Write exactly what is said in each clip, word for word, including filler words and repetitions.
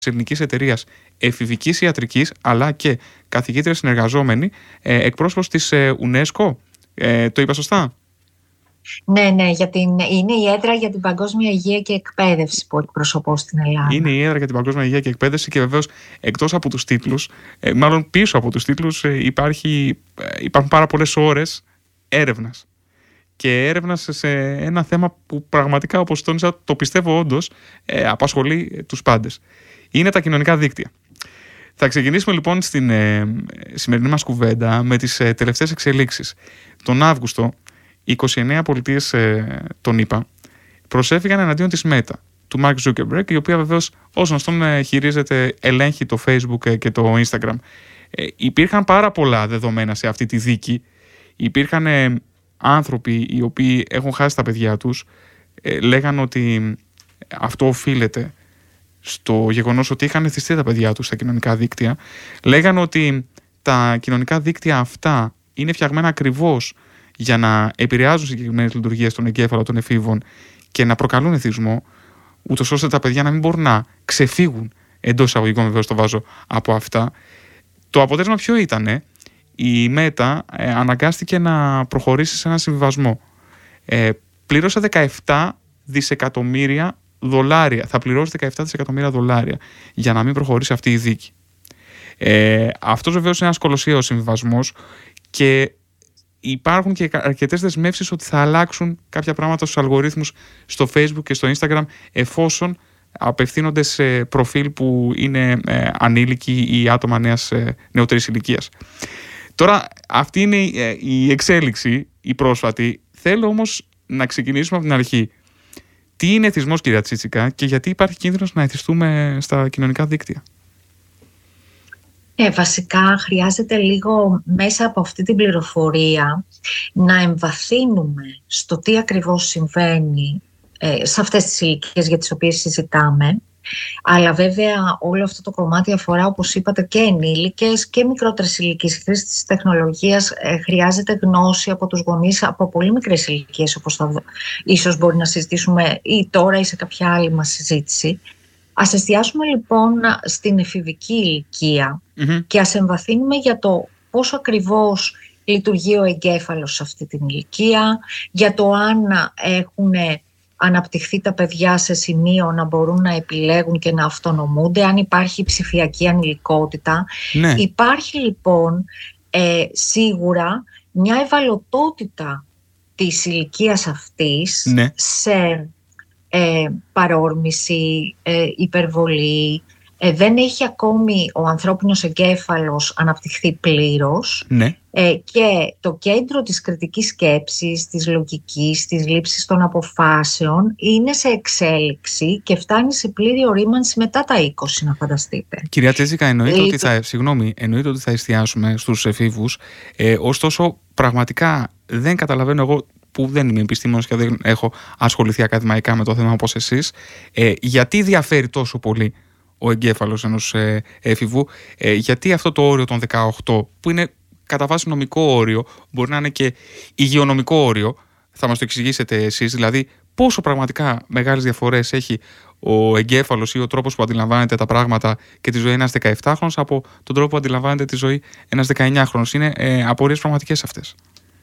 ελληνικής εταιρείας εφηβικής ιατρικής, αλλά και καθηγήτρια συνεργαζόμενη, ε, εκπρόσωπος της ε, UNESCO. Ε, το είπα σωστά? Ναι, ναι, για την, είναι η έδρα για την παγκόσμια υγεία και εκπαίδευση που εκπροσωπώ στην Ελλάδα. Είναι η έδρα για την παγκόσμια υγεία και εκπαίδευση και βεβαίως εκτός από τους τίτλους, ε, μάλλον πίσω από τους τίτλους, ε, υπάρχει, ε, υπάρχουν πάρα πολλές ώρες έρευνας. Και έρευνα σε ένα θέμα που πραγματικά, όπως τόνισα, το πιστεύω όντως, ε, απασχολεί τους πάντες. Είναι τα κοινωνικά δίκτυα. Θα ξεκινήσουμε λοιπόν στην ε, σημερινή μας κουβέντα με τις ε, τελευταίες εξελίξεις. Τον Αύγουστο, είκοσι εννέα πολιτείες ε, των ΗΠΑ προσέφυγαν εναντίον της Meta, του Mark Zuckerberg, η οποία βεβαίως ως γνωστόν ε, χειρίζεται, ελέγχει το Facebook ε, και το Instagram. Ε, υπήρχαν πάρα πολλά δεδομένα σε αυτή τη δίκη. Υπήρχαν ε, άνθρωποι οι οποίοι έχουν χάσει τα παιδιά τους, ε, λέγαν ότι αυτό οφείλεται στο γεγονός ότι είχαν εθιστεί τα παιδιά τους στα κοινωνικά δίκτυα. Λέγαν ότι τα κοινωνικά δίκτυα αυτά είναι φτιαγμένα ακριβώς για να επηρεάζουν συγκεκριμένες λειτουργίες των εγκέφαλων των εφήβων και να προκαλούν εθισμό, ούτως ώστε τα παιδιά να μην μπορούν να ξεφύγουν, εντός εισαγωγικών βεβαίως το βάζω, από αυτά. Το αποτέλεσμα ποιο ήτανε? Η Meta ε, αναγκάστηκε να προχωρήσει σε ένα συμβιβασμό. Ε, πλήρωσε δεκαεπτά δισεκατομμύρια δολάρια. Θα πληρώσει δεκαεπτά δισεκατομμύρια δολάρια για να μην προχωρήσει αυτή η δίκη. Ε, αυτός βεβαίως είναι ένας κολοσσιαίος συμβιβασμός και υπάρχουν και αρκετές δεσμεύσεις ότι θα αλλάξουν κάποια πράγματα στους αλγορίθμους στο Facebook και στο Instagram, εφόσον απευθύνονται σε προφίλ που είναι ε, ανήλικοι ή άτομα νέας, ε, νεότερης ηλικίας. Τώρα, αυτή είναι η, η εξέλιξη, η πρόσφατη. Θέλω όμως να ξεκινήσουμε από την αρχή. Τι είναι εθισμός, κυρία Τσίτσικα, και γιατί υπάρχει κίνδυνος να εθιστούμε στα κοινωνικά δίκτυα? Ε, βασικά χρειάζεται λίγο μέσα από αυτή την πληροφορία να εμβαθύνουμε στο τι ακριβώς συμβαίνει ε, σε αυτές τις ηλικίες για τις οποίες συζητάμε. Αλλά βέβαια όλο αυτό το κομμάτι αφορά, όπως είπατε, και ενήλικες και μικρότερες ηλικίες. Η χρήση της τεχνολογίας ε, χρειάζεται γνώση από τους γονείς από πολύ μικρές ηλικίες, όπως θα δω. Ίσως μπορεί να συζητήσουμε ή τώρα ή σε κάποια άλλη μας συζήτηση. Ας εστιάσουμε λοιπόν στην εφηβική ηλικία mm-hmm. και ας εμβαθύνουμε για το πόσο ακριβώς λειτουργεί ο εγκέφαλος σε αυτή την ηλικία, για το αν έχουν αναπτυχθεί τα παιδιά σε σημείο να μπορούν να επιλέγουν και να αυτονομούνται, αν υπάρχει ψηφιακή ανηλικότητα. Ναι. Υπάρχει λοιπόν ε, σίγουρα μια ευαλωτότητα της ηλικίας αυτής ναι. σε ε, παρόρμηση, ε, υπερβολή. Ε, δεν έχει ακόμη ο ανθρώπινος εγκέφαλος αναπτυχθεί πλήρως ναι. ε, και το κέντρο της κριτικής σκέψης, της λογικής, της λήψης των αποφάσεων είναι σε εξέλιξη και φτάνει σε πλήρη ορίμανση μετά τα είκοσι, να φανταστείτε. Κυρία Τσίτσικα, εννοείται, ε, ότι θα, συγγνώμη, εννοείται ότι θα εστιάσουμε στους εφήβους, ε, ωστόσο πραγματικά δεν καταλαβαίνω εγώ, που δεν είμαι επιστήμονας και δεν έχω ασχοληθεί ακαδημαϊκά με το θέμα όπως εσείς, ε, γιατί διαφέρει τόσο πολύ ο εγκέφαλος ενός ε, έφηβου, ε, γιατί αυτό το όριο των δεκαοκτώ, που είναι κατά βάση νομικό όριο, μπορεί να είναι και υγειονομικό όριο, θα μας το εξηγήσετε εσείς, δηλαδή πόσο πραγματικά μεγάλες διαφορές έχει ο εγκέφαλος ή ο τρόπος που αντιλαμβάνεται τα πράγματα και τη ζωή ένας δεκαεπτάχρονος από τον τρόπο που αντιλαμβάνεται τη ζωή ένας δεκαεννιάχρονος. Είναι ε, απορίες πραγματικές αυτές.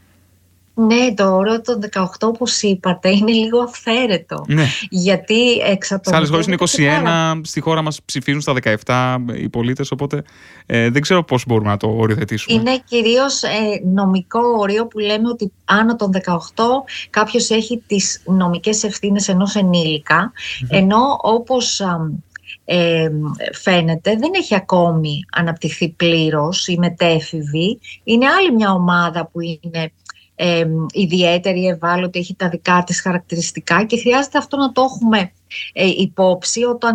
Ναι, το όριο των δεκαοκτώ, όπως είπατε, είναι λίγο αυθαίρετο. Ναι. Γιατί εξατομικεύεται. Σε άλλες χώρες είναι είκοσι ένα, πάρα... στη χώρα μας ψηφίζουν στα δεκαεπτά οι πολίτες, οπότε ε, δεν ξέρω πώς μπορούμε να το οριοθετήσουμε. Είναι κυρίως ε, νομικό όριο που λέμε ότι άνω των δεκαοκτώ κάποιος έχει τις νομικές ευθύνες ενός ενήλικα, mm-hmm. ενώ όπως... Ε, φαίνεται δεν έχει ακόμη αναπτυχθεί πλήρως η μετέφηβη. Είναι άλλη μια ομάδα που είναι Ε, ιδιαίτερη, ευάλωτη, έχει τα δικά της χαρακτηριστικά και χρειάζεται αυτό να το έχουμε ε, υπόψη όταν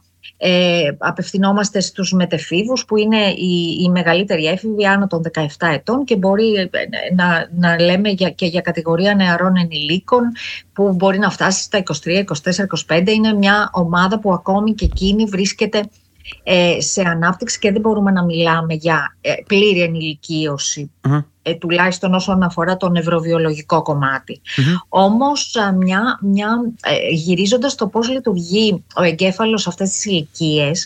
ε, απευθυνόμαστε στους μετεφήβους που είναι οι, οι μεγαλύτεροι έφηβοι άνω των δεκαεπτά ετών και μπορεί ε, να, να λέμε για, και για κατηγορία νεαρών ενηλίκων που μπορεί να φτάσει στα είκοσι τρία, είκοσι τέσσερα, είκοσι πέντε. Είναι μια ομάδα που ακόμη και εκείνη βρίσκεται ε, σε ανάπτυξη και δεν μπορούμε να μιλάμε για ε, πλήρη ενηλικίωση. Mm-hmm. Ε, τουλάχιστον όσον αφορά το νευροβιολογικό κομμάτι. Mm-hmm. Όμως, μια, μια, ε, γυρίζοντας το πώς λειτουργεί ο εγκέφαλος σε αυτές τις ηλικίες,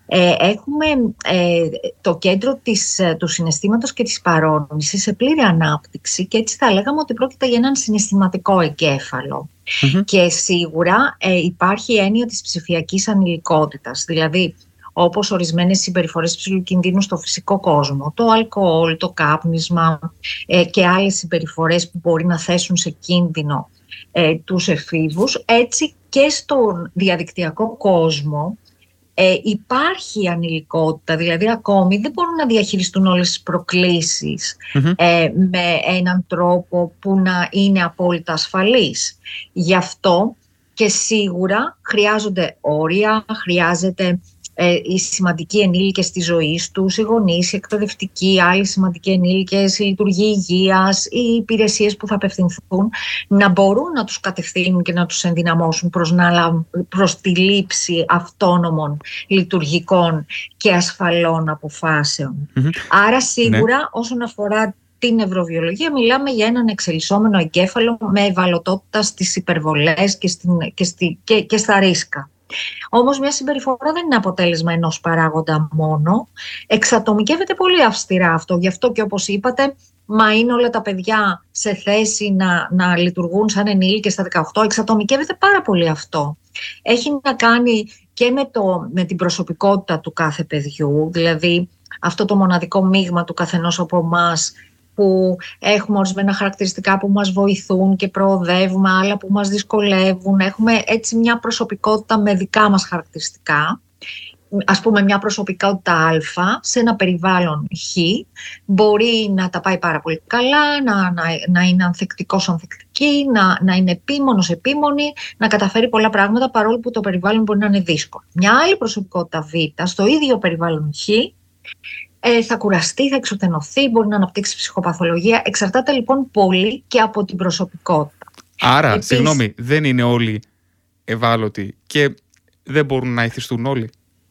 Ε, έχουμε ε, το κέντρο της, του συναισθήματος και της παρόρμησης σε πλήρη ανάπτυξη και έτσι θα λέγαμε ότι πρόκειται για έναν συναισθηματικό εγκέφαλο. Mm-hmm. Και σίγουρα ε, υπάρχει έννοια της ψηφιακής ανηλικότητας, δηλαδή όπως ορισμένες συμπεριφορές υψηλού κινδύνου στο φυσικό κόσμο, το αλκοόλ, το κάπνισμα ε, και άλλες συμπεριφορές που μπορεί να θέσουν σε κίνδυνο ε, τους εφήβους, έτσι και στον διαδικτυακό κόσμο ε, υπάρχει ανηλικότητα, δηλαδή ακόμη δεν μπορούν να διαχειριστούν όλες τις προκλήσεις mm-hmm. ε, με έναν τρόπο που να είναι απόλυτα ασφαλής. Γι' αυτό και σίγουρα χρειάζονται όρια, χρειάζεται Ε, οι σημαντικοί ενήλικες της ζωής τους, οι γονείς, οι εκπαιδευτικοί, άλλοι σημαντικοί ενήλικες, η λειτουργία υγείας, οι υπηρεσίες που θα απευθυνθούν, να μπορούν να τους κατευθύνουν και να τους ενδυναμώσουν προς, να, προς τη λήψη αυτόνομων, λειτουργικών και ασφαλών αποφάσεων. Mm-hmm. Άρα σίγουρα ναι. όσον αφορά την νευροβιολογία μιλάμε για έναν εξελισσόμενο εγκέφαλο με ευαλωτότητα στις υπερβολές και, στην, και, στη, και, και στα ρίσκα. Όμως μια συμπεριφορά δεν είναι αποτέλεσμα ενός παράγοντα μόνο. Εξατομικεύεται πολύ αυστηρά αυτό. Γι' αυτό και όπως είπατε, μα είναι όλα τα παιδιά σε θέση να, να λειτουργούν σαν ενήλικες στα δεκαοκτώ. Εξατομικεύεται πάρα πολύ αυτό. Έχει να κάνει και με, το, με την προσωπικότητα του κάθε παιδιού, δηλαδή αυτό το μοναδικό μείγμα του καθενός από εμάς, που έχουμε ορισμένα χαρακτηριστικά που μας βοηθούν και προοδεύουμε, άλλα που μας δυσκολεύουν. Έχουμε έτσι μια προσωπικότητα με δικά μας χαρακτηριστικά. Ας πούμε μια προσωπικότητα Α σε ένα περιβάλλον Χ μπορεί να τα πάει πάρα πολύ καλά, να, να, να είναι ανθεκτικός ανθεκτική, να, να είναι επίμονος επίμονη, να καταφέρει πολλά πράγματα παρόλο που το περιβάλλον μπορεί να είναι δύσκολο. Μια άλλη προσωπικότητα Β στο ίδιο περιβάλλον Χ Ε, θα κουραστεί, θα εξουθενωθεί, μπορεί να αναπτύξει ψυχοπαθολογία. Εξαρτάται λοιπόν πολύ και από την προσωπικότητα. Άρα, Επίσης, συγγνώμη, δεν είναι όλοι ευάλωτοι και δεν μπορούν να εθιστούν όλοι.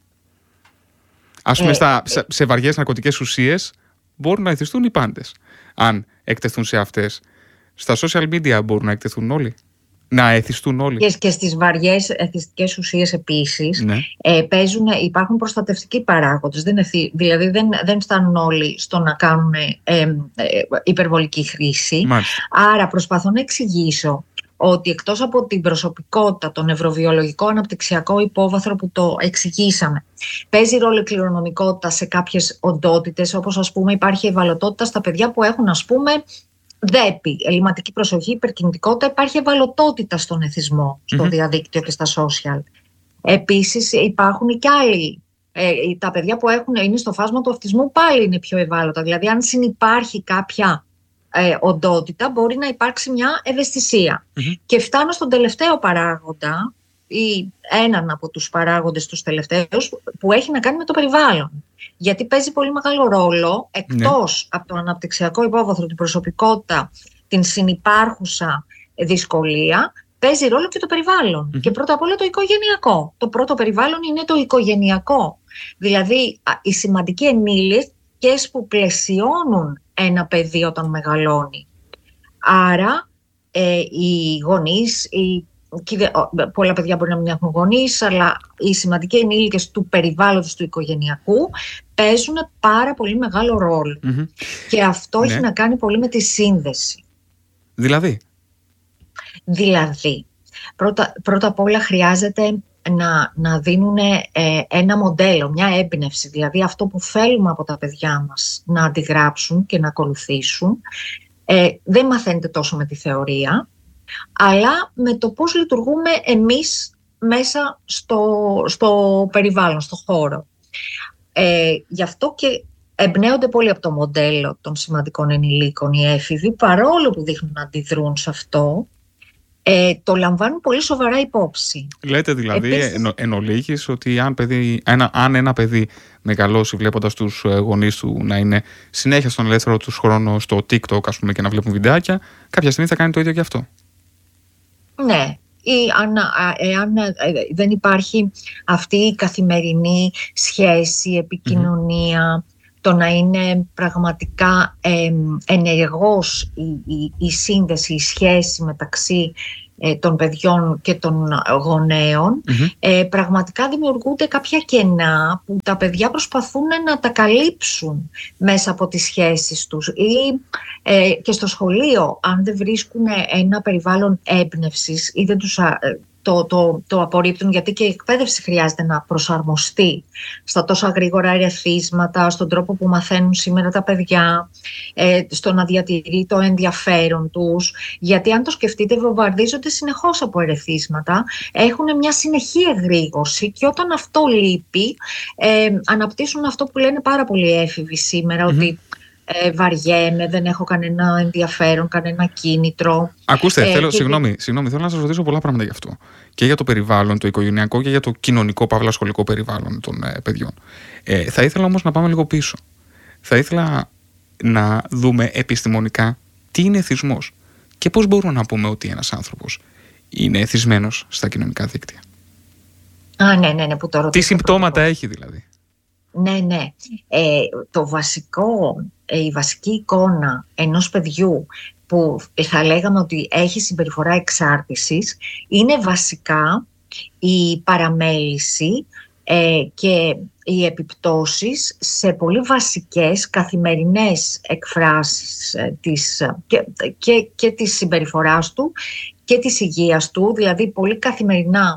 Ας πούμε, ε, στα, σε, σε βαριές ναρκωτικές ουσίες μπορούν να εθιστούν οι πάντες. Αν εκτεθούν σε αυτές. Στα social media μπορούν να εκτεθούν όλοι. Να εθιστούν όλοι. Και, και στις βαριές εθιστικές ουσίες επίσης ναι. ε, παίζουν, υπάρχουν προστατευτικοί παράγοντες. Δεν εθι, δηλαδή δεν, δεν φτάνουν όλοι στο να κάνουν ε, ε, υπερβολική χρήση. Μάλιστα. Άρα προσπαθώ να εξηγήσω ότι εκτός από την προσωπικότητα, το νευροβιολογικό αναπτυξιακό υπόβαθρο που το εξηγήσαμε, παίζει ρόλο η κληρονομικότητα σε κάποιες οντότητες, όπως ας πούμε υπάρχει ευαλωτότητα στα παιδιά που έχουν ας πούμε δέπη, ελλειμματική προσοχή, υπερκινητικότητα, υπάρχει ευαλωτότητα στον εθισμό, στο mm-hmm. διαδίκτυο και στα social. Επίσης υπάρχουν και άλλοι. Ε, τα παιδιά που έχουν, είναι στο φάσμα του αυτισμού πάλι είναι πιο ευάλωτα. Δηλαδή αν συνυπάρχει κάποια ε, οντότητα μπορεί να υπάρξει μια ευαισθησία. Mm-hmm. Και φτάνω στον τελευταίο παράγοντα ή έναν από τους παράγοντες τους τελευταίους που έχει να κάνει με το περιβάλλον. Γιατί παίζει πολύ μεγάλο ρόλο, εκτός ναι. από το αναπτυξιακό υπόβαθρο, την προσωπικότητα, την συνυπάρχουσα δυσκολία, παίζει ρόλο και το περιβάλλον. Mm-hmm. Και πρώτα απ' όλα το οικογενειακό. Το πρώτο περιβάλλον είναι το οικογενειακό. Δηλαδή, οι σημαντικοί ενήλικες που πλαισιώνουν ένα παιδί όταν μεγαλώνει. Άρα, ε, οι γονείς, οι πολλά παιδιά μπορεί να μην έχουν γονείς, αλλά οι σημαντικοί ενήλικες του περιβάλλοντος του οικογενειακού παίζουν πάρα πολύ μεγάλο ρόλο. Mm-hmm. Και αυτό ναι. έχει να κάνει πολύ με τη σύνδεση. Δηλαδή? Δηλαδή, πρώτα, πρώτα απ' όλα χρειάζεται να, να δίνουν ε, ένα μοντέλο, μια έμπνευση. Δηλαδή αυτό που θέλουμε από τα παιδιά μας να αντιγράψουν και να ακολουθήσουν. Ε, δεν μαθαίνεται τόσο με τη θεωρία, αλλά με το πώς λειτουργούμε εμείς μέσα στο, στο περιβάλλον, στο χώρο. Ε, γι' αυτό και εμπνέονται πολύ από το μοντέλο των σημαντικών ενηλίκων οι έφηβοι, παρόλο που δείχνουν να αντιδρούν σε αυτό, ε, το λαμβάνουν πολύ σοβαρά υπόψη. Λέτε δηλαδή Επίσης, εν, εν ολίγης ότι αν, παιδί, ένα, αν ένα παιδί μεγαλώσει βλέποντας τους γονείς του να είναι συνέχεια στον ελεύθερο τους χρόνο στο TikTok ας πούμε, και να βλέπουν βιντεάκια, κάποια στιγμή θα κάνει το ίδιο και αυτό. Ναι, ή αν, εάν δεν υπάρχει αυτή η καθημερινή σχέση, επικοινωνία, mm-hmm. το να είναι πραγματικά ε, ενεργός η, η, η σύνδεση, η σχέση μεταξύ ε, των παιδιών και των γονέων, mm-hmm. ε, πραγματικά δημιουργούνται κάποια κενά που τα παιδιά προσπαθούν να τα καλύψουν μέσα από τις σχέσεις τους, ή ε, και στο σχολείο, αν δεν βρίσκουν ένα περιβάλλον έμπνευσης ή δεν τους... Το, το, το απορρίπτουν, γιατί και η εκπαίδευση χρειάζεται να προσαρμοστεί στα τόσα γρήγορα ερεθίσματα, στον τρόπο που μαθαίνουν σήμερα τα παιδιά, ε, στο να διατηρεί το ενδιαφέρον τους. Γιατί αν το σκεφτείτε, βομβαρδίζονται συνεχώς από ερεθίσματα, έχουν μια συνεχή εγρήγορση και όταν αυτό λείπει, ε, αναπτύσσουν αυτό που λένε πάρα πολλοί έφηβοι σήμερα, mm-hmm. ότι Ε, βαριέμαι, δεν έχω κανένα ενδιαφέρον, κανένα κίνητρο. Ακούστε, ε, θέλω, και... συγγνώμη, συγγνώμη, θέλω να σας ρωτήσω πολλά πράγματα γι' αυτό. Και για το περιβάλλον, το οικογενειακό και για το κοινωνικό, παύλα σχολικό περιβάλλον των ε, παιδιών. Ε, θα ήθελα όμως να πάμε λίγο πίσω. Θα ήθελα να δούμε επιστημονικά τι είναι εθισμός και πώς μπορούμε να πούμε ότι ένας άνθρωπος είναι εθισμένος στα κοινωνικά δίκτυα. Α, ναι, ναι, ναι, που το τι συμπτώματα έχει δηλαδή. Ναι, ναι. Ε, το βασικό, ε, η βασική εικόνα ενός παιδιού που θα λέγαμε ότι έχει συμπεριφορά εξάρτησης είναι βασικά η παραμέληση ε, και οι επιπτώσεις σε πολύ βασικές καθημερινές εκφράσεις ε, της, και, και, και της συμπεριφοράς του και της υγείας του, δηλαδή πολύ καθημερινά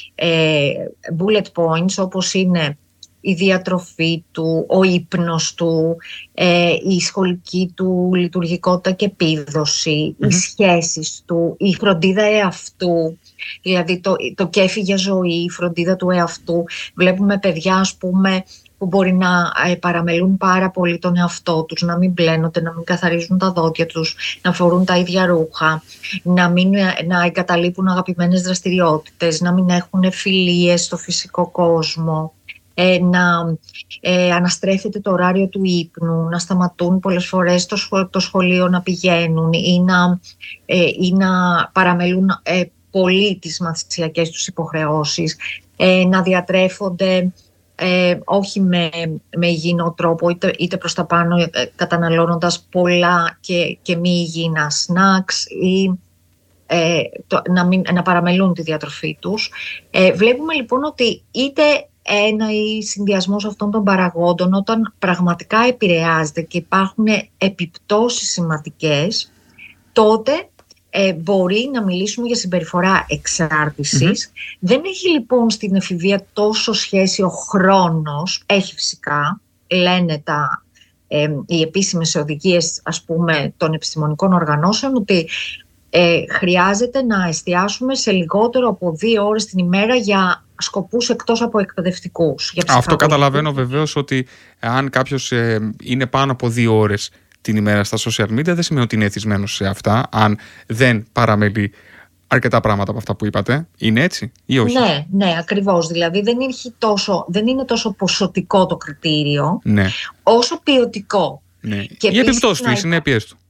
ε, bullet points όπως είναι η διατροφή του, ο ύπνος του, ε, η σχολική του λειτουργικότητα και επίδοση, mm-hmm. οι σχέσεις του, η φροντίδα εαυτού, δηλαδή το, το κέφι για ζωή, η φροντίδα του εαυτού. Βλέπουμε παιδιά, ας πούμε, που μπορεί να ε, παραμελούν πάρα πολύ τον εαυτό τους, να μην πλένονται, να μην καθαρίζουν τα δόντια τους, να φορούν τα ίδια ρούχα, να, μην, να εγκαταλείπουν αγαπημένες δραστηριότητες, να μην έχουν φιλίες στο φυσικό κόσμο. Ε, να ε, αναστρέφεται το ωράριο του ύπνου, να σταματούν πολλές φορές το, σχολ, το σχολείο να πηγαίνουν ή να, ε, ή να παραμελούν ε, πολύ τις μαθησιακές τους υποχρεώσεις, ε, να διατρέφονται ε, όχι με, με υγιεινό τρόπο, είτε, είτε προς τα πάνω ε, καταναλώνοντας πολλά και, και μη υγιεινά σνακς ή ε, το, να, μην, να παραμελούν τη διατροφή τους. Ε, βλέπουμε λοιπόν ότι είτε ένα ή συνδυασμός αυτών των παραγόντων, όταν πραγματικά επηρεάζεται και υπάρχουν επιπτώσεις σημαντικές, τότε ε, μπορεί να μιλήσουμε για συμπεριφορά εξάρτησης. Mm-hmm. Δεν έχει λοιπόν στην εφηβεία τόσο σχέση ο χρόνος, έχει φυσικά, λένε τα, ε, οι επίσημες οδηγίες, ας πούμε, των επιστημονικών οργανώσεων, ότι ε, χρειάζεται να εστιάσουμε σε λιγότερο από δύο ώρες την ημέρα για σκοπούς εκτός από εκπαιδευτικούς. Για Αυτό καταλαβαίνω βεβαίως, ότι αν κάποιος ε, είναι πάνω από δύο ώρες την ημέρα στα social media, δεν σημαίνει ότι είναι εθισμένος σε αυτά, αν δεν παραμελεί αρκετά πράγματα από αυτά που είπατε. Είναι έτσι ή όχι? Ναι, ναι, ακριβώς. Δηλαδή δεν, τόσο, δεν είναι τόσο ποσοτικό το κριτήριο, ναι, όσο ποιοτικό. Ναι. Και οι επιπτώσεις του, οι συνέπειες του.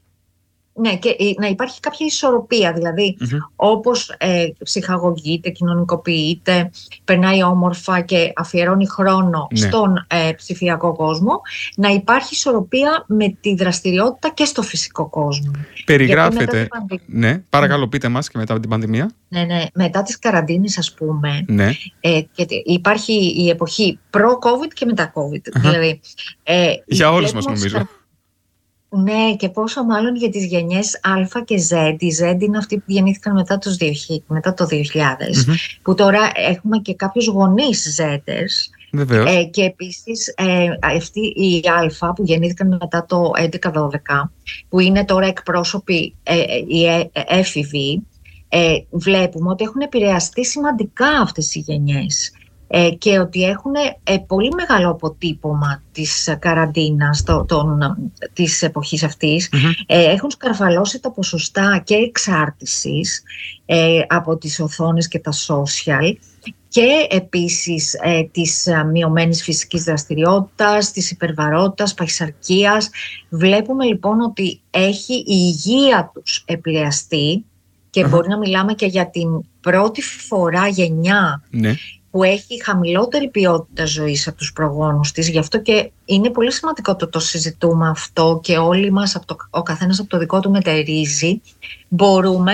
Ναι, και να υπάρχει κάποια ισορροπία, δηλαδή mm-hmm. όπως ε, ψυχαγωγείται, κοινωνικοποιείται, περνάει όμορφα και αφιερώνει χρόνο ναι. στον ε, ψηφιακό κόσμο, να υπάρχει ισορροπία με τη δραστηριότητα και στο φυσικό κόσμο. Περιγράφεται, ναι, παρακαλώ πείτε μας και μετά την πανδημία. Ναι, ναι, μετά τις καραντίνες, ας πούμε, ναι. ε, και υπάρχει η εποχή προ-COVID και μετά-COVID. Uh-huh. Δηλαδή, ε, για όλους μας νομίζω. Ναι, και πόσο μάλλον για τις γενιές Α και Z. Οι Z είναι αυτοί που γεννήθηκαν μετά, τους δύο χιλιάδες, μετά το δύο χιλιάδες, mm-hmm. που τώρα έχουμε και κάποιους γονείς Zers. Βεβαίως. Ε, και επίσης ε, αυτοί οι Α που γεννήθηκαν μετά το έντεκα δώδεκα, που είναι τώρα εκπρόσωποι ε, οι ε, ε, έφηβοι, ε, βλέπουμε ότι έχουν επηρεαστεί σημαντικά αυτές οι γενιές. Ε, και ότι έχουν ε, πολύ μεγάλο αποτύπωμα της καραντίνας, το, τον, της εποχής αυτής. Mm-hmm. Ε, έχουν σκαρφαλώσει τα ποσοστά και εξάρτησης ε, από τις οθόνες και τα social, και επίσης ε, της ε, μειωμένης φυσικής δραστηριότητας, της υπερβαρότητας, παχυσαρκίας. Βλέπουμε λοιπόν ότι έχει η υγεία τους επηρεαστεί και mm-hmm. μπορεί να μιλάμε και για την πρώτη φορά γενιά mm-hmm. που έχει χαμηλότερη ποιότητα ζωής από τους προγόνους της. Γι' αυτό και είναι πολύ σημαντικό το το συζητούμε αυτό και όλοι μας, από το, ο καθένας από το δικό του μετερίζει, μπορούμε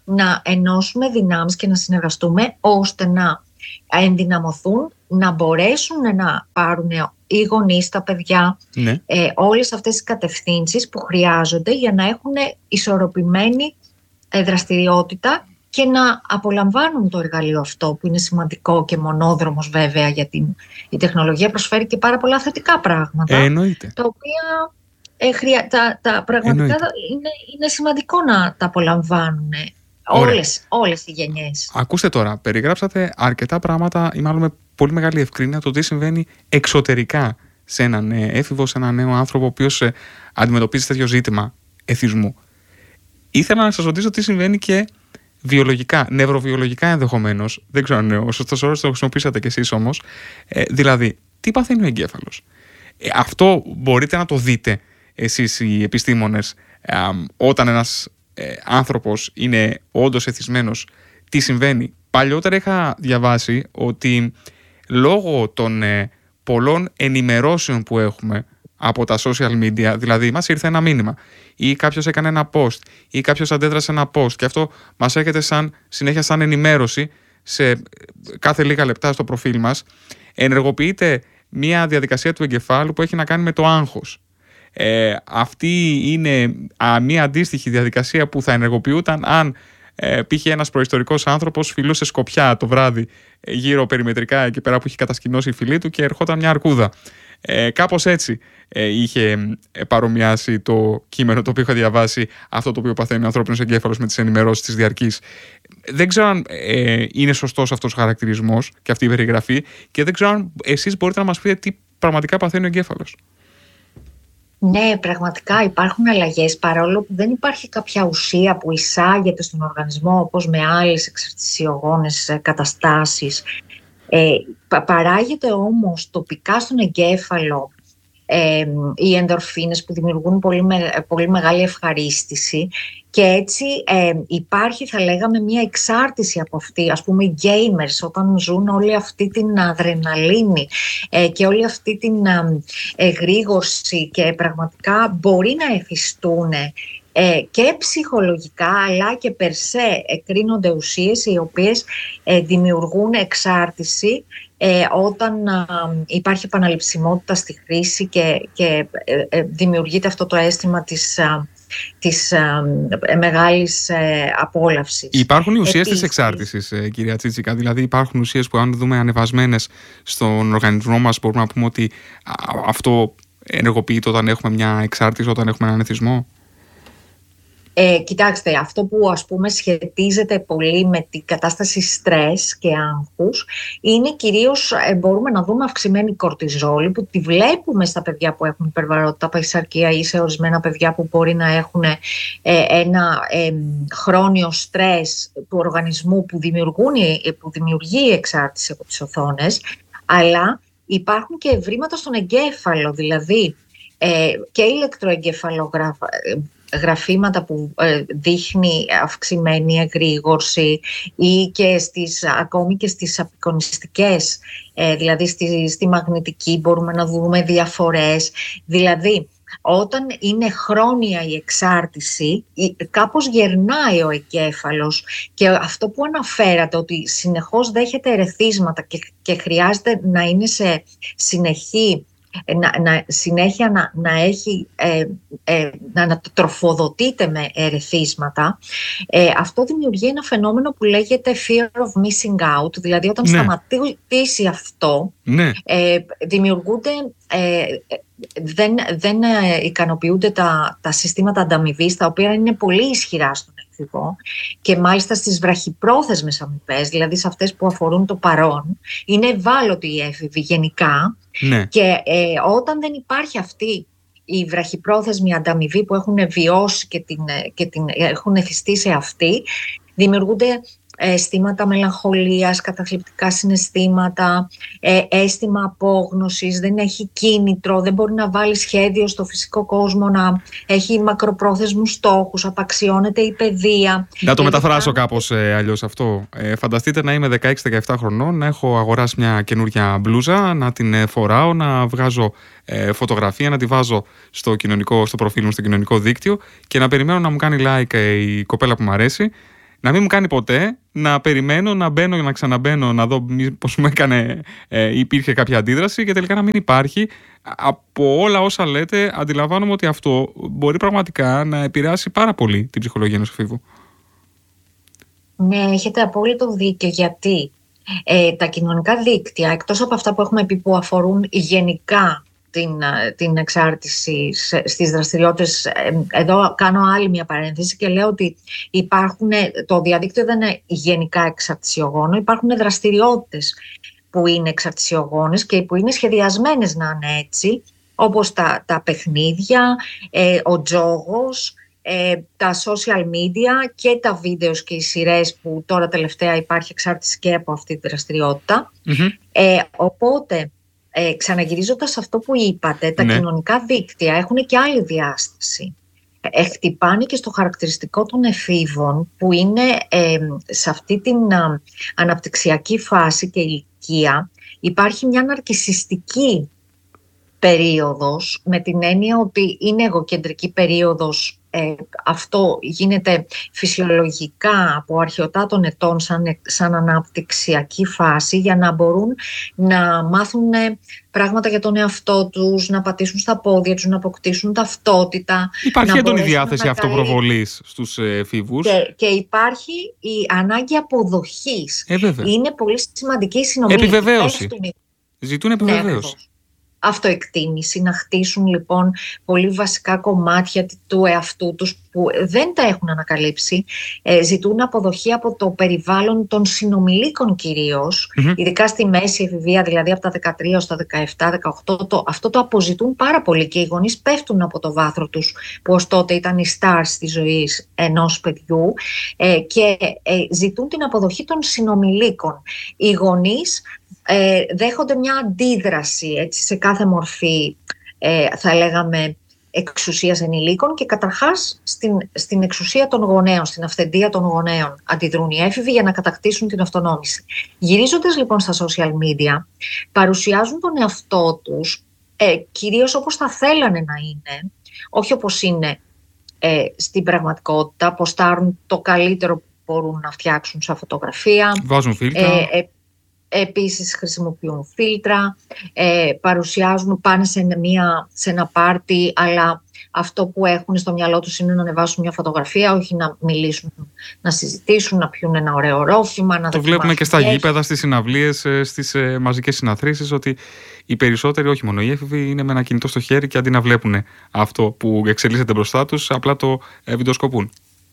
να ενώσουμε δυνάμεις και να συνεργαστούμε ώστε να ενδυναμωθούν, να μπορέσουν να πάρουν οι γονείς, τα παιδιά, ναι. ε, όλες αυτές τις κατευθύνσεις που χρειάζονται για να έχουν ισορροπημένη ε, δραστηριότητα και να απολαμβάνουν το εργαλείο αυτό που είναι σημαντικό και μονόδρομος βέβαια, γιατί η τεχνολογία προσφέρει και πάρα πολλά θετικά πράγματα, ε, εννοείται. τα οποία ε, χρεια... τα, τα πραγματικά είναι, είναι σημαντικό να τα απολαμβάνουν όλες, όλες οι γενιές. Ακούστε τώρα, περιγράψατε αρκετά πράγματα ή μάλλον με πολύ μεγάλη ευκρίνεια το τι συμβαίνει εξωτερικά σε έναν έφηβο, σε έναν νέο άνθρωπο ο οποίος ε, αντιμετωπίζει τέτοιο ζήτημα εθισμού. Ήθελα να σας ρωτήσω τι συμβαίνει και βιολογικά, νευροβιολογικά ενδεχομένως, δεν ξέρω αν ο σωστός όρος το χρησιμοποιήσατε κι εσείς όμως, ε, δηλαδή τι παθαίνει ο εγκέφαλος. Ε, αυτό μπορείτε να το δείτε εσείς οι επιστήμονες ε, όταν ένας ε, άνθρωπος είναι όντως εθισμένος, τι συμβαίνει. Παλιότερα είχα διαβάσει ότι λόγω των ε, πολλών ενημερώσεων που έχουμε από τα social media, δηλαδή μας ήρθε ένα μήνυμα ή κάποιος έκανε ένα post ή κάποιος αντέδρασε ένα post και αυτό μας έρχεται σαν, συνέχεια σαν ενημέρωση σε κάθε λίγα λεπτά στο προφίλ μας, ενεργοποιείται μια διαδικασία του εγκεφάλου που έχει να κάνει με το άγχος. Ε, αυτή είναι α, μια αντίστοιχη διαδικασία που θα ενεργοποιούταν αν ε, π.χ. ένας προϊστορικός άνθρωπος φιλούσε σκοπιά το βράδυ ε, γύρω περιμετρικά εκεί πέρα που έχει κατασκηνώσει η φυλή του και ερχόταν μια αρκούδα. Ε, κάπως έτσι ε, είχε ε, παρομοιάσει το κείμενο το οποίο είχα διαβάσει αυτό το οποίο παθαίνει ο ανθρώπινος εγκέφαλος με τις ενημερώσεις της διαρκής. Δεν ξέρω αν ε, είναι σωστός αυτός ο χαρακτηρισμός και αυτή η περιγραφή και δεν ξέρω αν εσείς μπορείτε να μας πείτε τι πραγματικά παθαίνει ο εγκέφαλος. Ναι, πραγματικά υπάρχουν αλλαγές, παρόλο που δεν υπάρχει κάποια ουσία που εισάγεται στον οργανισμό όπως με άλλες εξαρτησιογόνες καταστάσεις. Ε, παράγεται όμως τοπικά στον εγκέφαλο ε, οι ενδορφίνες που δημιουργούν πολύ, με, πολύ μεγάλη ευχαρίστηση και έτσι ε, υπάρχει, θα λέγαμε, μια εξάρτηση από αυτή. Ας πούμε οι gamers όταν ζουν όλη αυτή την αδρεναλίνη ε, και όλη αυτή την ε, εγρήγορση και πραγματικά μπορεί να εθιστούν Ε, και ψυχολογικά αλλά και περσέ εκρίνονται ουσίες οι οποίες ε, δημιουργούν εξάρτηση ε, όταν ε, υπάρχει επαναληψιμότητα στη χρήση και, και ε, ε, δημιουργείται αυτό το αίσθημα της, ε, της ε, μεγάλης ε, απόλαυσης. Υπάρχουν οι ουσίες Επίσης, της εξάρτησης, ε, κυρία Τσίτσικα, δηλαδή υπάρχουν ουσίες που αν δούμε ανεβασμένες στον οργανισμό μας μπορούμε να πούμε ότι α, αυτό ενεργοποιείται όταν έχουμε μια εξάρτηση, όταν έχουμε έναν εθισμό. Ε, κοιτάξτε, αυτό που ας πούμε σχετίζεται πολύ με την κατάσταση στρες και άγχους είναι κυρίως, ε, μπορούμε να δούμε αυξημένη κορτιζόλη που τη βλέπουμε στα παιδιά που έχουν υπερβαρότητα, παχυσαρκία ή σε ορισμένα παιδιά που μπορεί να έχουν ε, ένα ε, χρόνιο στρες του οργανισμού που, δημιουργούν, που δημιουργεί η εξάρτηση από τις οθόνες, αλλά υπάρχουν και ευρήματα στον εγκέφαλο, δηλαδή ε, και ηλεκτροεγκεφαλογράφα γραφήματα που ε, δείχνει αυξημένη εγρήγορση ή και στις, ακόμη και στις απεικονιστικές, ε, δηλαδή στη, στη μαγνητική μπορούμε να δούμε διαφορές. Δηλαδή, όταν είναι χρόνια η εξάρτηση, κάπως γερνάει ο εγκέφαλος και αυτό που αναφέρατε ότι συνεχώς δέχεται ερεθίσματα και, και χρειάζεται να είναι σε συνεχή Να, να, συνέχεια να, να, έχει, ε, ε, να, να τροφοδοτείται με ερεθίσματα, ε, αυτό δημιουργεί ένα φαινόμενο που λέγεται fear of missing out, δηλαδή όταν ναι. σταματήσει αυτό, ναι. ε, δημιουργούνται, ε, δεν, δεν ικανοποιούνται τα, τα συστήματα ανταμοιβής, τα οποία είναι πολύ ισχυρά στον έφηβο και μάλιστα στις βραχυπρόθεσμες αμοιβές, δηλαδή σε αυτές που αφορούν το παρόν, είναι ευάλωτοι οι έφηβοι γενικά. Ναι. Και ε, όταν δεν υπάρχει αυτή η βραχυπρόθεσμη ανταμοιβή που έχουν βιώσει και την, και την έχουν εθιστεί σε αυτή, δημιουργούνται αισθήματα μελαγχολίας, καταθλιπτικά συναισθήματα, ε, αίσθημα απόγνωσης, δεν έχει κίνητρο, δεν μπορεί να βάλει σχέδιο στο φυσικό κόσμο, να έχει μακροπρόθεσμους στόχους, απαξιώνεται η παιδεία. Να το μεταφράσω κάπως ε, αλλιώς αυτό. Ε, φανταστείτε να είμαι δεκαέξι δεκαεπτά χρονών, να έχω αγοράσει μια καινούρια μπλούζα, να την ε, φοράω, να βγάζω ε, φωτογραφία, να τη βάζω στο, κοινωνικό, στο προφίλ μου, στο κοινωνικό δίκτυο και να περιμένω να μου κάνει like ε, η κοπέλα που μου αρέσει. να μην μου κάνει ποτέ, να περιμένω, να μπαίνω και να ξαναμπαίνω, να δω πώς μου έκανε, ε, υπήρχε κάποια αντίδραση και τελικά να μην υπάρχει. Από όλα όσα λέτε, αντιλαμβάνομαι ότι αυτό μπορεί πραγματικά να επηρεάσει πάρα πολύ την ψυχολογία ενός εφήβου. Ναι, έχετε απόλυτο δίκιο, γιατί ε, τα κοινωνικά δίκτυα, εκτός από αυτά που έχουμε πει που αφορούν γενικά την, την εξάρτηση στις δραστηριότητες, εδώ κάνω άλλη μια παρένθεση και λέω ότι υπάρχουν, το διαδίκτυο δεν είναι γενικά εξαρτησιογόνο, υπάρχουν δραστηριότητες που είναι εξαρτησιογόνες και που είναι σχεδιασμένες να είναι έτσι, όπως τα, τα παιχνίδια, ε, ο τζόγος, ε, τα social media και τα βίντεο και οι σειρές, που τώρα τελευταία υπάρχει εξάρτηση και από αυτή τη δραστηριότητα. Mm-hmm. Ε, οπότε, ε, ξαναγυρίζοντας αυτό που είπατε, τα ναι. κοινωνικά δίκτυα έχουν και άλλη διάσταση. Ε, χτυπάνε και στο χαρακτηριστικό των εφήβων, που είναι ε, σε αυτή την α, αναπτυξιακή φάση και ηλικία. Υπάρχει μια ναρκισσιστική περίοδος, με την έννοια ότι είναι εγωκεντρική περίοδος. Ε, αυτό γίνεται φυσιολογικά από αρχαιοτάτων ετών σαν, σαν αναπτυξιακή φάση, για να μπορούν να μάθουν πράγματα για τον εαυτό τους, να πατήσουν στα πόδια τους, να αποκτήσουν ταυτότητα. Υπάρχει έντονη διάθεση αυτοπροβολής στους εφήβους. Και, και υπάρχει η ανάγκη αποδοχής. Ε, είναι πολύ σημαντική η συνομιλία. Επιβεβαίωση. Ζητούν επιβεβαίωση. Ναι, αυτοεκτίμηση, να χτίσουν λοιπόν πολύ βασικά κομμάτια του εαυτού τους που δεν τα έχουν ανακαλύψει. Ε, ζητούν αποδοχή από το περιβάλλον των συνομιλίκων κυρίως, mm-hmm. ειδικά στη μέση εφηβεία, δηλαδή από τα δεκατρία ως τα δεκαεπτά δεκαοκτώ. Το, αυτό το αποζητούν πάρα πολύ και οι γονείς πέφτουν από το βάθρο τους, που ως τότε ήταν οι stars της ζωής ενός παιδιού, ε, και ε, ζητούν την αποδοχή των συνομιλίκων. Οι γονείς Ε, δέχονται μια αντίδραση, έτσι, σε κάθε μορφή, ε, θα λέγαμε, εξουσίας ενηλίκων, και καταρχάς στην, στην εξουσία των γονέων, στην αυθεντία των γονέων αντιδρούν οι έφηβοι για να κατακτήσουν την αυτονόμηση. Γυρίζοντας λοιπόν στα social media, παρουσιάζουν τον εαυτό τους ε, κυρίως όπως θα θέλανε να είναι, όχι όπως είναι ε, στην πραγματικότητα. Ποστάρουν το καλύτερο που μπορούν να φτιάξουν σε φωτογραφία. Βάζουν φίλτρα. Ε, ε, Επίσης χρησιμοποιούν φίλτρα, ε, παρουσιάζουν, πάνε σε, μια, σε ένα πάρτι, αλλά αυτό που έχουν στο μυαλό τους είναι να ανεβάσουν μια φωτογραφία, όχι να μιλήσουν, να συζητήσουν, να πιούν ένα ωραίο ρόφημα. Να το βλέπουμε και στα γήπεδα, στις συναυλίες, στις ε, μαζικές συναθρήσεις, ότι οι περισσότεροι, όχι μόνο οι έφηβοι, είναι με ένα κινητό στο χέρι και αντί να βλέπουν αυτό που εξελίσσεται μπροστά τους, απλά το ε, βιντεοσκοπούν.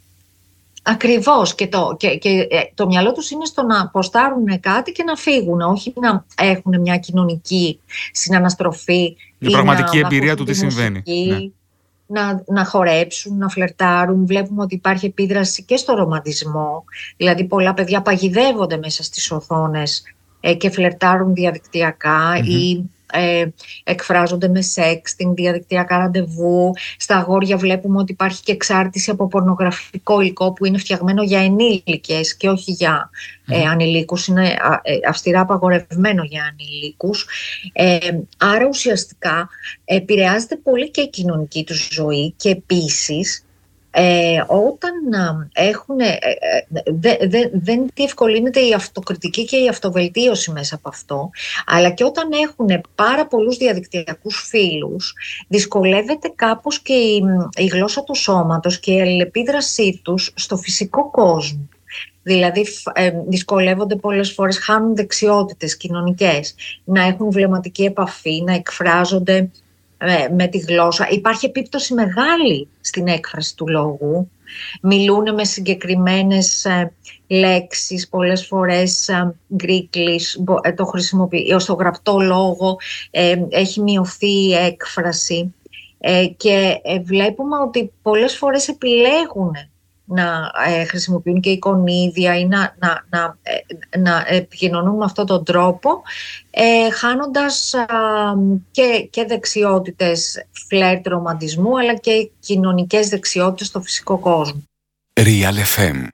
Ακριβώς, και το, και, και το μυαλό τους είναι στο να ποστάρουν κάτι και να φύγουν, όχι να έχουν μια κοινωνική συναναστροφή. Η πραγματική να, εμπειρία να του τι συμβαίνει. Μουσική, ναι. να, να χορέψουν, να φλερτάρουν. Βλέπουμε ότι υπάρχει επίδραση και στο ρομαντισμό. Δηλαδή πολλά παιδιά παγιδεύονται μέσα στις οθόνες ε, και φλερτάρουν διαδικτυακά mm-hmm. ή Ε, εκφράζονται με sexting, διαδικτυακά ραντεβού. Στα αγόρια βλέπουμε ότι υπάρχει και εξάρτηση από πορνογραφικό υλικό που είναι φτιαγμένο για ενήλικες και όχι για ε, ανηλίκους. Είναι ε, αυστηρά απαγορευμένο για ανηλίκους. Ε, άρα ουσιαστικά επηρεάζεται πολύ και η κοινωνική τους ζωή, και επίσης Ε, όταν έχουν, ε, δε, δε, δεν διευκολύνεται η αυτοκριτική και η αυτοβελτίωση μέσα από αυτό, αλλά και όταν έχουν πάρα πολλούς διαδικτυακούς φίλους, δυσκολεύεται κάπως και η, η γλώσσα του σώματος και η αλληλεπίδρασή τους στο φυσικό κόσμο. Δηλαδή ε, δυσκολεύονται πολλές φορές, χάνουν δεξιότητες κοινωνικές, να έχουν βλεμματική επαφή, να εκφράζονται με τη γλώσσα. Υπάρχει επίπτωση μεγάλη στην έκφραση του λόγου. Μιλούν με συγκεκριμένες ε, λέξεις, πολλές φορές ε, Greeklish, ε, το χρησιμοποιεί, στο γραπτό λόγο ε, έχει μειωθεί η έκφραση ε, και ε, βλέπουμε ότι πολλές φορές επιλέγουν να ε, χρησιμοποιούν και εικονίδια ή να, να, να, ε, να επικοινωνούν με αυτόν τον τρόπο, ε, χάνοντας α, και, και δεξιότητες φλερτ, ρομαντισμού, αλλά και κοινωνικές δεξιότητες στο φυσικό κόσμο. Real εφ εμ.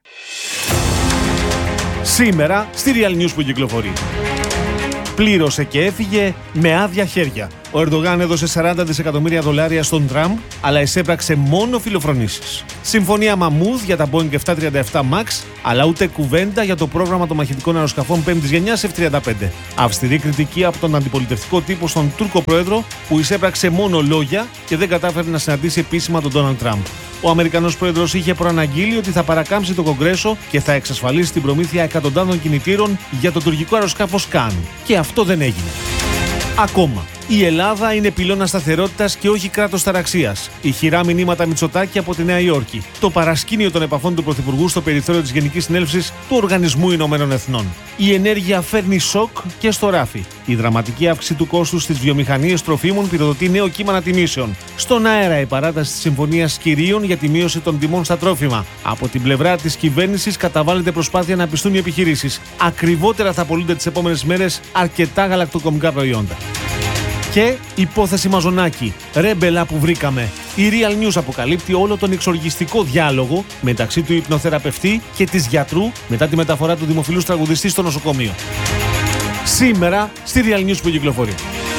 Σήμερα στη Real News που κυκλοφορεί. Πλήρωσε και έφυγε με άδεια χέρια. Ο Ερντογάν έδωσε σαράντα δισεκατομμύρια δολάρια στον Τραμπ, αλλά εισέπραξε μόνο φιλοφρονήσεις. Συμφωνία Μαμούδ για τα Boeing επτακόσια τριάντα επτά Max, αλλά ούτε κουβέντα για το πρόγραμμα των μαχητικών αεροσκαφών πέμπτης γενιάς εφ τριάντα πέντε. Αυστηρή κριτική από τον αντιπολιτευτικό τύπο στον Τούρκο πρόεδρο, που εισέπραξε μόνο λόγια και δεν κατάφερε να συναντήσει επίσημα τον Ντόναλντ Τραμπ. Ο Αμερικανός πρόεδρος είχε προαναγγείλει ότι θα παρακάμψει το Κογκρέσο και θα εξασφαλίσει την προμήθεια εκατοντάδων κινητήρων για το τουρκικό αεροσκάφος Καν. Και αυτό δεν έγινε. Ακόμα. Η Ελλάδα είναι πυλώνα σταθερότητας και όχι κράτος ταραξίας. Ηχηρά μηνύματα Μητσοτάκη από τη Νέα Υόρκη. Το παρασκήνιο των επαφών του Πρωθυπουργού στο περιθώριο της Γενικής Συνέλευσης του Οργανισμού Ηνωμένων Εθνών. Η ενέργεια φέρνει σοκ και στο ράφι. Η δραματική αύξηση του κόστους στις βιομηχανίες τροφίμων πυροδοτεί νέο κύμα ανατιμήσεων. Στον αέρα η παράταση της συμφωνίας κυρίων για τη μείωση των τιμών στα τρόφιμα. Από την πλευρά της κυβέρνησης καταβάλλεται προσπάθεια να πιστούν οι επιχειρήσεις. Ακριβότερα θα πωλούνται τις επόμενες μέρες αρκετά γαλακτοκομικά προϊόντα. Και υπόθεση Μαζονάκη, ρέμπελα που βρήκαμε. Η Real News αποκαλύπτει όλο τον εξοργιστικό διάλογο μεταξύ του υπνοθεραπευτή και της γιατρού μετά τη μεταφορά του δημοφιλούς τραγουδιστή στο νοσοκομείο. Σήμερα στη Real News που κυκλοφορεί.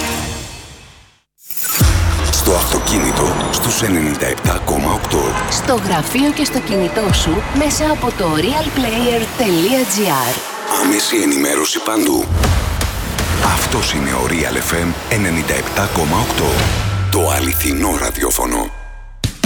Στο αυτοκίνητο στους ενενήντα επτά κόμμα οκτώ. Στο γραφείο και στο κινητό σου μέσα από το realplayer τελεία gr. Άμεση ενημέρωση παντού. Αυτός είναι ο Real εφ εμ ενενήντα επτά κόμμα οκτώ. Το αληθινό ραδιόφωνο.